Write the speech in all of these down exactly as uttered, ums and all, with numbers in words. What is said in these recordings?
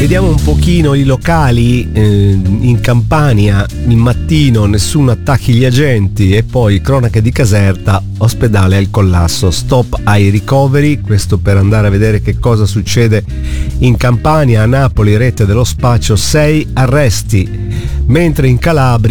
Vediamo un pochino i locali. eh, in Campania il mattino nessuno attacchi gli agenti, e poi cronache di Caserta, ospedale al collasso, stop ai ricoveri. Questo per andare a vedere che cosa succede in Campania. A Napoli, rete dello spaccio, sei arresti, mentre in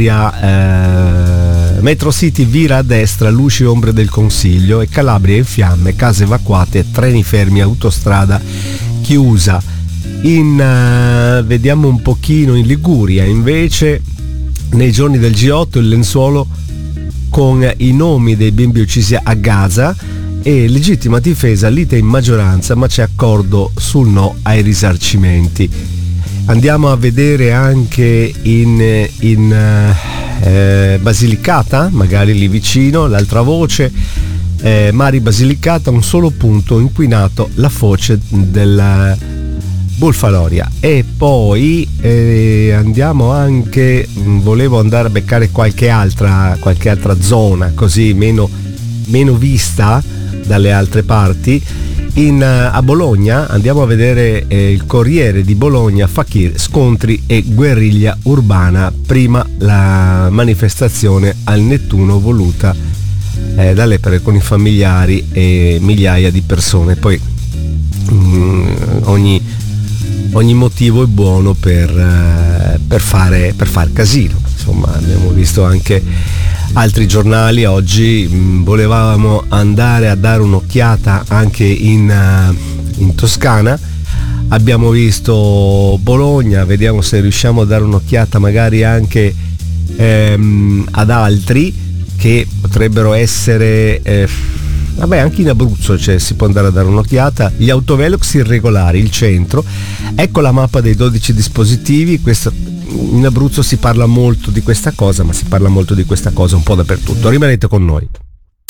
Calabria eh, Metro City vira a destra, luci e ombre del Consiglio, e Calabria in fiamme, case evacuate, treni fermi, autostrada chiusa. In, uh, vediamo un pochino in Liguria invece, nei giorni del G otto il lenzuolo con i nomi dei bimbi uccisi a Gaza, e legittima difesa, lite in maggioranza ma c'è accordo sul no ai risarcimenti. Andiamo a vedere anche in, in uh, eh, Basilicata, magari lì vicino, l'altra voce, eh, Mari Basilicata, un solo punto inquinato, la foce del Bulfaloria. E poi eh, andiamo anche, volevo andare a beccare qualche altra qualche altra zona così meno, meno vista dalle altre parti. In, a Bologna andiamo a vedere eh, il Corriere di Bologna, Fakir, scontri e guerriglia urbana, prima la manifestazione al Nettuno voluta eh, dall'Epere con i familiari e migliaia di persone. Poi mm, ogni ogni motivo è buono per, eh, per fare per far casino. Insomma, abbiamo visto anche altri giornali oggi. Mh, volevamo andare a dare un'occhiata anche in, uh, in Toscana. Abbiamo visto Bologna, vediamo se riusciamo a dare un'occhiata magari anche ehm, ad altri che potrebbero essere eh, vabbè, anche in Abruzzo cioè, si può andare a dare un'occhiata. Gli autovelox irregolari, il centro, ecco la mappa dei dodici dispositivi. Questo, in Abruzzo si parla molto di questa cosa, ma si parla molto di questa cosa un po' dappertutto. Rimanete con noi.